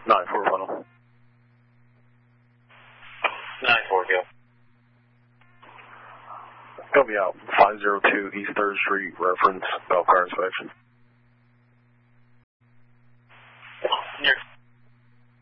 9-4 final. 9-4, go. Help me out. 502 East 3rd Street, reference, bell car inspection.